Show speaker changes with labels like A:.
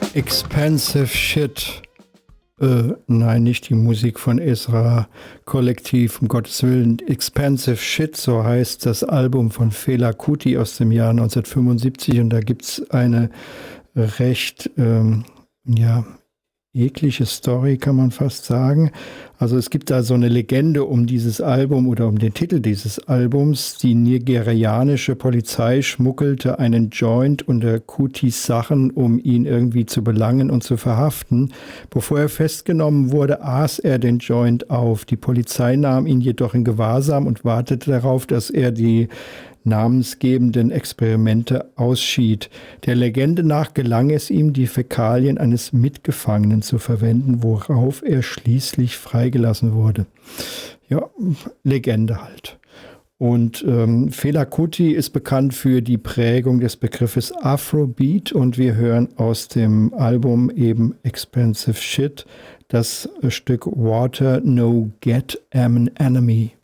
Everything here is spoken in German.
A: Expensive Shit. Nein, nicht die Musik von Ezra Kollektiv, um Gottes Willen. Expensive Shit, so heißt das Album von Fela Kuti aus dem Jahr 1975. Und da gibt es eine recht, eklige Story, kann man fast sagen. Also es gibt da so eine Legende um dieses Album oder um den Titel dieses Albums. Die nigerianische Polizei schmuggelte einen Joint unter Kutis Sachen, um ihn irgendwie zu belangen und zu verhaften. Bevor er festgenommen wurde, aß er den Joint auf. Die Polizei nahm ihn jedoch in Gewahrsam und wartete darauf, dass er die namensgebenden Experimente ausschied. Der Legende nach gelang es ihm, die Fäkalien eines Mitgefangenen zu verwenden, worauf er schließlich freigelassen wurde. Ja, Legende halt. Und Fela Kuti ist bekannt für die Prägung des Begriffes Afrobeat und wir hören aus dem Album eben Expensive Shit das Stück Water No Get Am an Enemy.